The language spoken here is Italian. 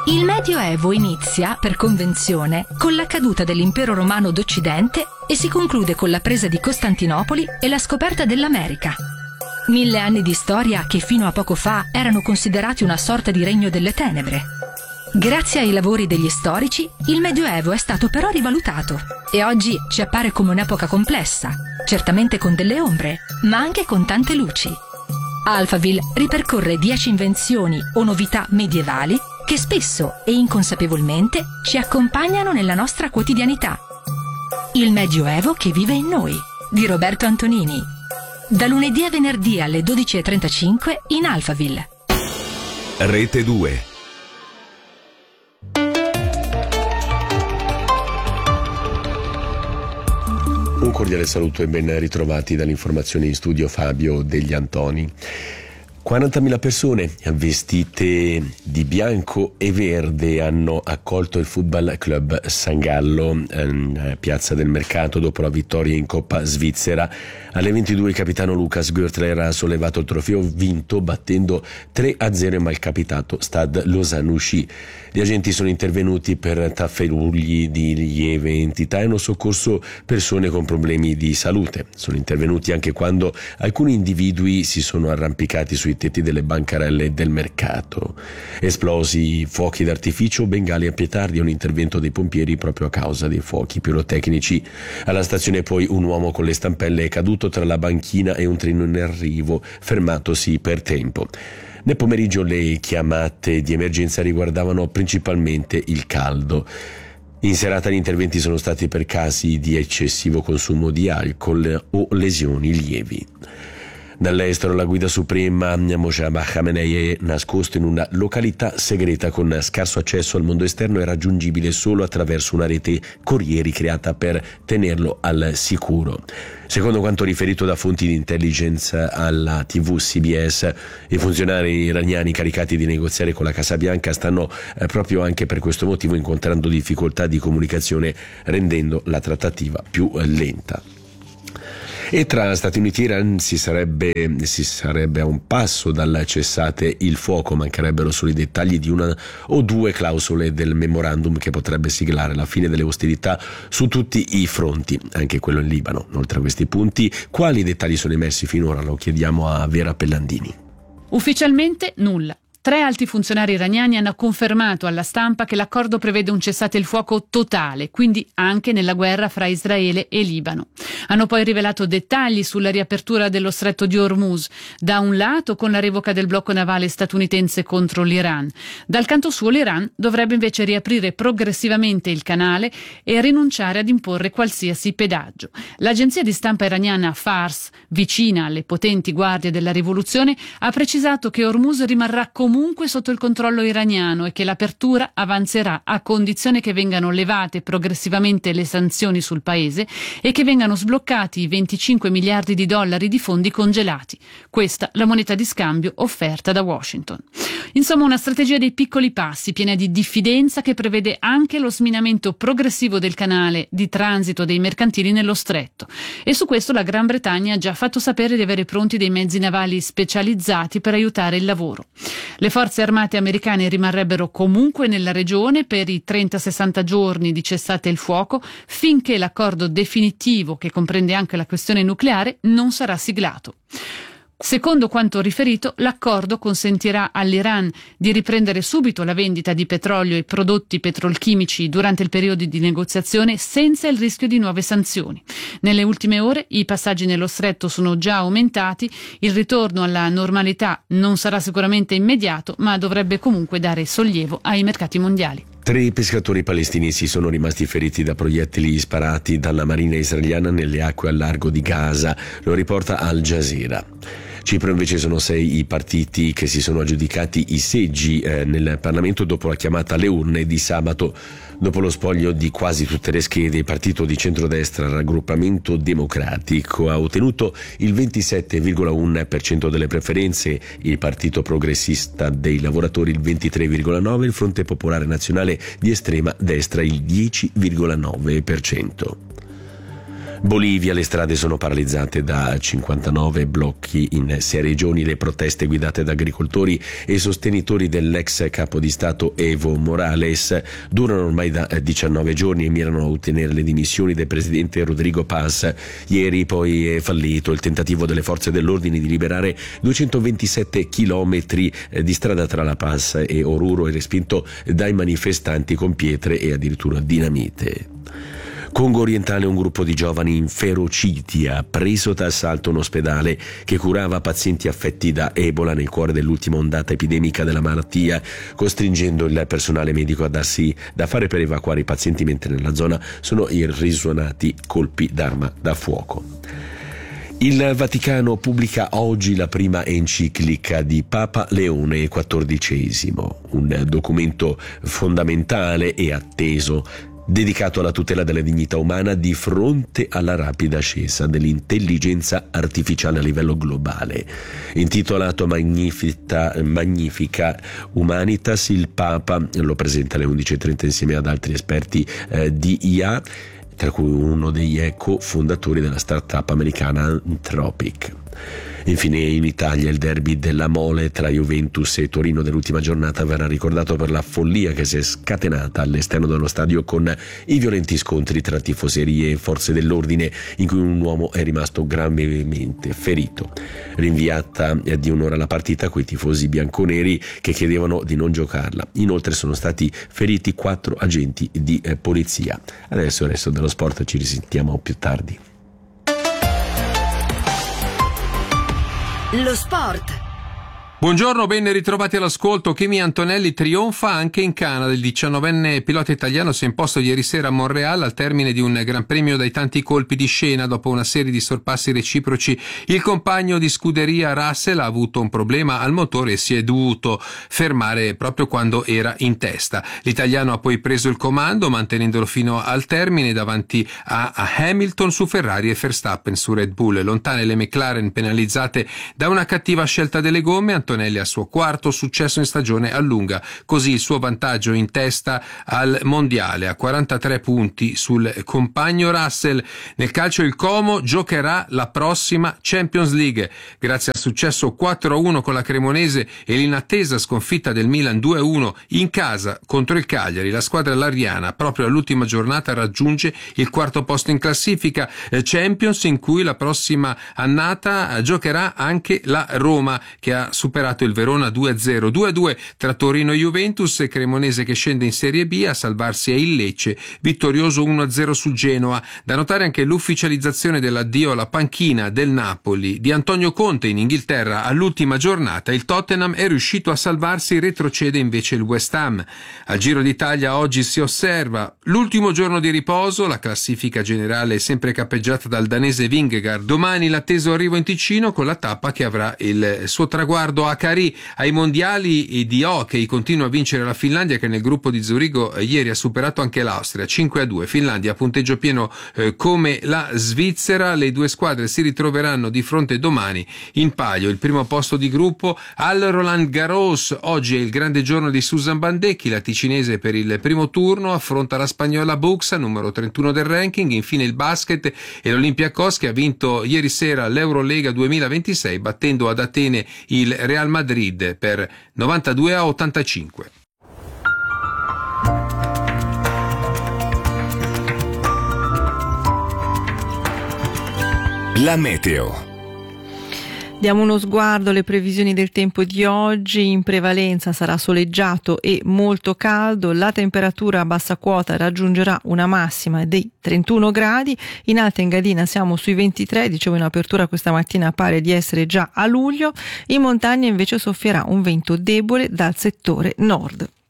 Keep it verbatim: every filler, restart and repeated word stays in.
Il Medioevo inizia, per convenzione, con la caduta dell'impero romano d'Occidente e si conclude con la presa di Costantinopoli e la scoperta dell'America. Mille anni di storia che fino a poco fa erano considerati una sorta di regno delle tenebre. Grazie ai lavori degli storici, il Medioevo è stato però rivalutato e oggi ci appare come un'epoca complessa, certamente con delle ombre, ma anche con tante luci. Alphaville ripercorre dieci invenzioni o novità medievali che spesso e inconsapevolmente ci accompagnano nella nostra quotidianità. Il Medioevo che vive in noi, di Roberto Antonini. Da lunedì a venerdì alle dodici e trentacinque in Alphaville. Rete due. Un cordiale saluto e ben ritrovati dall'informazione in studio Fabio Degli Antoni. quarantamila persone vestite di bianco e verde hanno accolto il Football Club San Gallo in Piazza del Mercato dopo la vittoria in Coppa Svizzera. Alle ventidue il capitano Lukas Görtler ha sollevato il trofeo vinto battendo tre a zero il malcapitato Stade Lausanne-Ouchy. Gli agenti sono intervenuti per tafferugli di lieve entità e hanno soccorso persone con problemi di salute. Sono intervenuti anche quando alcuni individui si sono arrampicati sui tetti delle bancarelle del mercato. Esplosi fuochi d'artificio, bengali e petardi, un intervento dei pompieri proprio a causa dei fuochi pirotecnici. Alla stazione poi un uomo con le stampelle è caduto tra la banchina e un treno in arrivo, fermatosi per tempo. Nel pomeriggio le chiamate di emergenza riguardavano principalmente il caldo. In serata gli interventi sono stati per casi di eccessivo consumo di alcol o lesioni lievi. Dall'estero la guida suprema Moshe Khamenei è nascosto in una località segreta con scarso accesso al mondo esterno e raggiungibile solo attraverso una rete corrieri creata per tenerlo al sicuro. Secondo quanto riferito da fonti di intelligence alla tivù C B S, i funzionari iraniani caricati di negoziare con la Casa Bianca stanno eh, proprio anche per questo motivo incontrando difficoltà di comunicazione, rendendo la trattativa più eh, lenta. E tra Stati Uniti e Iran si sarebbe, si sarebbe a un passo dal cessate il fuoco, mancherebbero solo i dettagli di una o due clausole del memorandum che potrebbe siglare la fine delle ostilità su tutti i fronti, anche quello in Libano. Oltre a questi punti, quali dettagli sono emersi finora? Lo chiediamo a Vera Pellandini. Ufficialmente nulla. Tre alti funzionari iraniani hanno confermato alla stampa che l'accordo prevede un cessate il fuoco totale, quindi anche nella guerra fra Israele e Libano. Hanno poi rivelato dettagli sulla riapertura dello stretto di Hormuz, da un lato con la revoca del blocco navale statunitense contro l'Iran. Dal canto suo l'Iran dovrebbe invece riaprire progressivamente il canale e rinunciare ad imporre qualsiasi pedaggio. L'agenzia di stampa iraniana Fars, vicina alle potenti guardie della rivoluzione, ha precisato che Hormuz rimarrà comunque comunque sotto il controllo iraniano e che l'apertura avanzerà a condizione che vengano levate progressivamente le sanzioni sul paese e che vengano sbloccati i venticinque miliardi di dollari di fondi congelati. Questa la moneta di scambio offerta da Washington. Insomma, una strategia dei piccoli passi, piena di diffidenza, che prevede anche lo sminamento progressivo del canale di transito dei mercantili nello stretto. E su questo la Gran Bretagna ha già fatto sapere di avere pronti dei mezzi navali specializzati per aiutare il lavoro. Le forze armate americane rimarrebbero comunque nella regione per i trenta sessanta giorni di cessate il fuoco finché l'accordo definitivo, che comprende anche la questione nucleare, non sarà siglato. Secondo quanto riferito, l'accordo consentirà all'Iran di riprendere subito la vendita di petrolio e prodotti petrolchimici durante il periodo di negoziazione senza il rischio di nuove sanzioni. Nelle ultime ore i passaggi nello stretto sono già aumentati, il ritorno alla normalità non sarà sicuramente immediato, ma dovrebbe comunque dare sollievo ai mercati mondiali. Tre pescatori palestinesi sono rimasti feriti da proiettili sparati dalla marina israeliana nelle acque al largo di Gaza, lo riporta Al Jazeera. Cipro invece sono sei i partiti che si sono aggiudicati i seggi eh, nel Parlamento dopo la chiamata alle urne di sabato. Dopo lo spoglio di quasi tutte le schede, il partito di centrodestra Raggruppamento Democratico ha ottenuto il ventisette virgola uno per cento delle preferenze, il partito progressista dei lavoratori il ventitré virgola nove per cento, il Fronte Popolare Nazionale di estrema destra il dieci virgola nove per cento. Bolivia, le strade sono paralizzate da cinquantanove blocchi in sei regioni. Le proteste guidate da agricoltori e sostenitori dell'ex capo di Stato Evo Morales durano ormai da diciannove giorni e mirano a ottenere le dimissioni del presidente Rodrigo Paz. Ieri poi è fallito il tentativo delle forze dell'ordine di liberare duecentoventisette chilometri di strada tra La Paz e Oruro e respinto dai manifestanti con pietre e addirittura dinamite. Congo orientale, un gruppo di giovani inferociti ha preso d'assalto un ospedale che curava pazienti affetti da Ebola nel cuore dell'ultima ondata epidemica della malattia, costringendo il personale medico a darsi da fare per evacuare i pazienti, mentre nella zona sono risuonati colpi d'arma da fuoco. Il Vaticano pubblica oggi la prima enciclica di Papa Leone quattordicesimo, un documento fondamentale e atteso dedicato alla tutela della dignità umana di fronte alla rapida ascesa dell'intelligenza artificiale a livello globale. Intitolato Magnifica, Magnifica Humanitas, il Papa lo presenta alle undici e trenta insieme ad altri esperti eh, di I A, tra cui uno degli co-fondatori della startup americana Anthropic. Infine, in Italia il derby della Mole tra Juventus e Torino dell'ultima giornata verrà ricordato per la follia che si è scatenata all'esterno dello stadio con i violenti scontri tra tifoserie e forze dell'ordine, in cui un uomo è rimasto gravemente ferito. Rinviata di un'ora la partita coi tifosi bianconeri che chiedevano di non giocarla. Inoltre sono stati feriti quattro agenti di eh, polizia. Adesso il resto dello sport, ci risentiamo più tardi. Lo sport. Buongiorno, ben ritrovati all'ascolto. Kimi Antonelli trionfa anche in Canada. Il diciannovenne pilota italiano si è imposto ieri sera a Montréal al termine di un gran premio dai tanti colpi di scena. Dopo una serie di sorpassi reciproci, il compagno di scuderia Russell ha avuto un problema al motore e si è dovuto fermare proprio quando era in testa. L'italiano ha poi preso il comando, mantenendolo fino al termine davanti a Hamilton su Ferrari e Verstappen su Red Bull. Lontane le McLaren penalizzate da una cattiva scelta delle gomme. Antonelli al suo quarto successo in stagione allunga così il suo vantaggio in testa al mondiale a quarantatré punti sul compagno Russell. Nel calcio il Como giocherà la prossima Champions League grazie al successo quattro a uno con la Cremonese e l'inattesa sconfitta del Milan due a uno in casa contro il Cagliari. La squadra lariana proprio all'ultima giornata raggiunge il quarto posto in classifica Champions, in cui la prossima annata giocherà anche la Roma, che ha superato il Verona due a zero. due a due tra Torino e Juventus, e Cremonese che scende in Serie B. A salvarsi è il Lecce, vittorioso uno a zero su Genoa. Da notare anche l'ufficializzazione dell'addio alla panchina del Napoli di Antonio Conte in Inghilterra all'ultima giornata. Il Tottenham è riuscito a salvarsi, retrocede invece il West Ham. Al Giro d'Italia oggi si osserva l'ultimo giorno di riposo, la classifica generale è sempre cappeggiata dal danese Vingegaard. Domani l'atteso arrivo in Ticino con la tappa che avrà il suo traguardo a Cari. Ai mondiali di hockey continua a vincere la Finlandia, che nel gruppo di Zurigo ieri ha superato anche l'Austria cinque a due. Finlandia a punteggio pieno eh, come la Svizzera. Le due squadre si ritroveranno di fronte domani in palio il primo posto di gruppo al Roland Garros. Oggi è il grande giorno di Susan Bandecchi, la ticinese per il primo turno affronta la spagnola Buxa, numero trentuno del ranking. Infine il basket e l'Olympiacos, che ha vinto ieri sera l'Eurolega duemilaventisei battendo ad Atene il Real Madrid per novantadue a ottantacinque. La meteo. Diamo uno sguardo alle previsioni del tempo di oggi. In prevalenza sarà soleggiato e molto caldo. La temperatura a bassa quota raggiungerà una massima dei trentuno gradi. In Alta Engadina siamo sui ventitré, dicevo in apertura questa mattina pare di essere già a luglio. In montagna invece soffierà un vento debole dal settore nord.